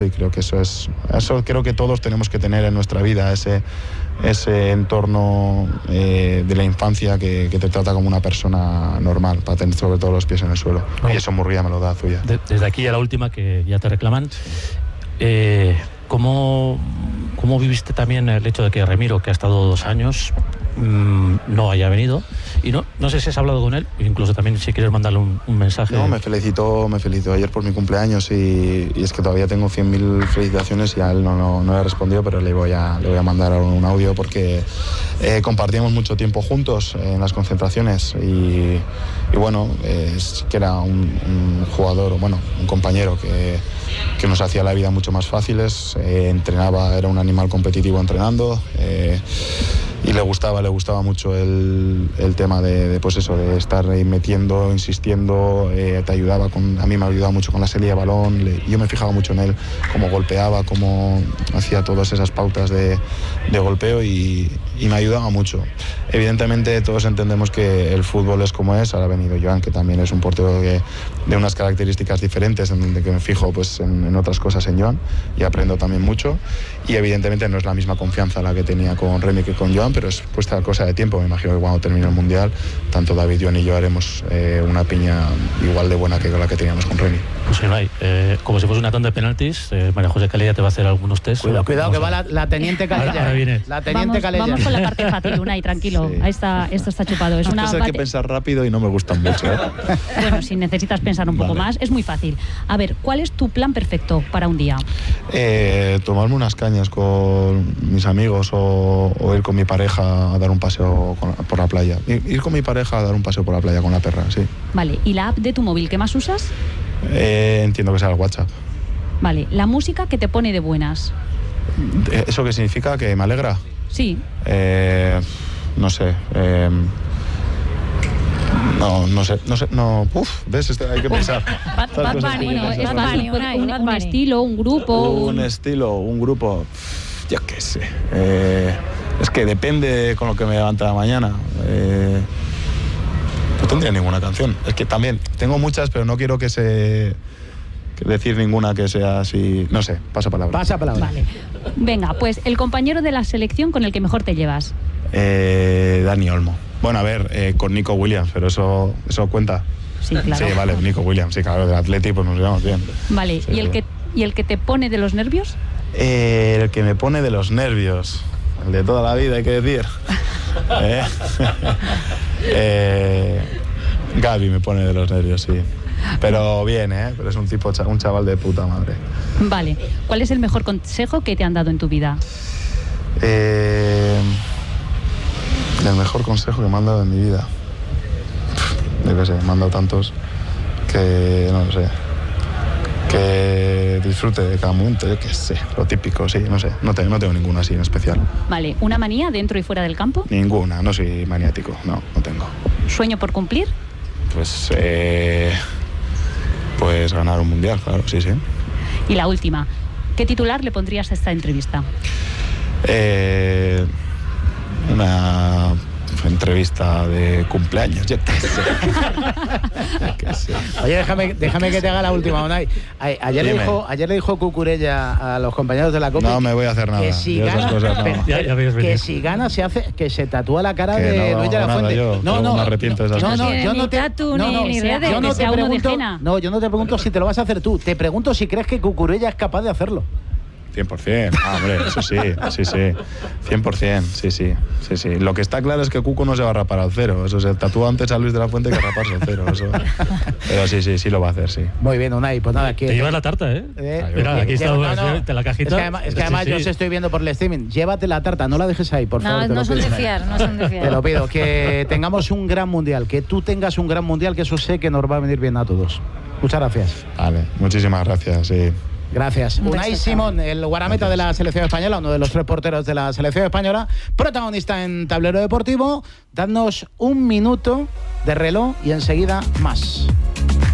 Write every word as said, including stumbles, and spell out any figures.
y creo que eso es, eso creo que todos tenemos que tener en nuestra vida, ese, ese entorno eh, de la infancia que, que te trata como una persona normal, para tener sobre todo los pies en el suelo. Y eso Murguía me lo da, Zuya. De, desde aquí a la última, que ya te reclaman, eh, ¿cómo, ¿cómo viviste también el hecho de que Remiro, que ha estado dos años, mmm, no haya venido? Y no, no sé si has hablado con él, incluso también si quieres mandarle un, un mensaje. No, me felicitó, me felicitó ayer por mi cumpleaños y, y es que todavía tengo cien mil felicitaciones y a él no, no, no le he respondido, pero le voy a, le voy a mandar un audio porque eh, compartíamos mucho tiempo juntos en las concentraciones y, y bueno, es que era un, un jugador, bueno, un compañero que, que nos hacía la vida mucho más fáciles, eh, entrenaba, era un animal competitivo entrenando. Eh, Y le gustaba, le gustaba mucho el, el tema de, de, pues eso, de estar metiendo, insistiendo, eh, te ayudaba, con, a mí me ayudaba mucho con la salida de balón, le, yo me fijaba mucho en él, cómo golpeaba, cómo hacía todas esas pautas de, de golpeo y, y me ayudaba mucho. Evidentemente todos entendemos que el fútbol es como es, ahora ha venido Joan, que también es un portero que, de unas características diferentes, en donde que me fijo pues, en, en otras cosas en Joan y aprendo también mucho y evidentemente no es la misma confianza la que tenía con Remy que con Joan, pero es puesta cosa de tiempo. Me imagino que cuando termine el Mundial, tanto David, Joan y yo haremos eh, una piña igual de buena que la que teníamos con Remy. Pues no hay, eh, como si fuese una tanda de penaltis, eh, María José Calella te va a hacer algunos test. Cuidado, cuidado que va la, la teniente Calella. Ahora, ahora viene. La teniente vamos, Calella. Vamos con la parte fácil, Unai, tranquilo. Sí. Ahí está, esto está chupado. Es una Hay bate... que pensar rápido y no me gustan mucho. ¿eh? Bueno, si necesitas pensar un poco vale. más, es muy fácil. A ver, ¿cuál es tu plan perfecto para un día? Eh, tomarme unas cañas con mis amigos o, o ir con mi pareja a dar un paseo con, por la playa. Ir, ir con mi pareja a dar un paseo por la playa con la perra, sí. Vale, ¿y la app de tu móvil qué más usas? Eh, entiendo que sea el WhatsApp. Vale, ¿la música que te pone de buenas? ¿Eso qué significa? ¿Que me alegra? Sí. Eh, no sé. Eh, no, no sé. No sé. No. Uf, ¿ves? Este, hay que pensar. Bad Bunny, bueno, es fácil. Un, un estilo, un grupo. Un, un estilo, un grupo. Yo qué sé. Eh, es que depende con lo que me levanta la mañana. Eh, no tendría ninguna canción. Es que también tengo muchas, pero no quiero que se... decir ninguna que sea así, no sé, pasa palabra. Pasa palabra. Vale. Venga, pues el compañero de la selección con el que mejor te llevas. Eh, Dani Olmo. Bueno, a ver, eh, con Nico Williams, pero eso, eso cuenta. Sí, claro. Sí, vale, Nico Williams, sí, claro, del Atleti, pues nos llevamos bien. Vale, sí, ¿y el sí. que y el que te pone de los nervios? Eh, el que me pone de los nervios, el de toda la vida, hay que decir. eh, eh, Gaby me pone de los nervios, sí. Pero bien, ¿eh? Pero es un tipo, un chaval de puta madre. Vale. ¿Cuál es el mejor consejo que te han dado en tu vida? Eh, el mejor consejo que me han dado en mi vida. Yo qué sé, me han dado tantos que no lo sé. Que disfrute de cada momento, yo qué sé, lo típico, sí, no sé. No, te, no tengo ninguna así en especial. Vale. ¿Una manía dentro y fuera del campo? Ninguna, no soy maniático, no, no tengo. ¿Sueño por cumplir? Pues, eh, pues ganar un mundial, claro, sí, sí. Y la última, ¿qué titular le pondrías a esta entrevista? Eh, una entrevista de cumpleaños, yo qué sé. qué sé. Oye, déjame, déjame que te haga la última, Unai. Ayer le dijo, ayer le dijo Cucurella a los compañeros de la Copa. No me voy a hacer nada. Que si gana, cosas, no. ya, ya que si gana se hace, que se tatúa la cara que de no, Luis de la Fuente. Yo, no, no, me arrepiento de esas no, no, no, yo ni no te, tatu, no, ni, no, ni redes, yo no que te sea uno de pregunto, Jena. no, yo no te pregunto si te lo vas a hacer tú. Te pregunto si crees que Cucurella es capaz de hacerlo. cien por ciento, ah, hombre, eso sí, sí, sí, cien por ciento, sí, sí, sí, sí. Lo que está claro es que Cuco no se va a rapar al cero, eso se tatúa antes a Luis de la Fuente que raparse al cero, eso. Pero sí, sí, sí lo va a hacer, sí. Muy bien, Unai, pues nada, aquí... Te llevas la tarta, ¿eh? eh Mira, aquí está, no, no. la cajita. Es que además, es que además sí, sí. yo os estoy viendo por el streaming, llévate la tarta, no la dejes ahí, por no, favor. No, no son de fiar, no son de fiar. Te lo pido, que tengamos un gran mundial, que tú tengas un gran mundial, que eso sé que nos va a venir bien a todos. Muchas gracias. Vale, muchísimas gracias, sí. Gracias. Unai Simón, el guardameta de la selección española, uno de los tres porteros de la selección española, protagonista en Tablero Deportivo. Dadnos un minuto de reloj y enseguida más.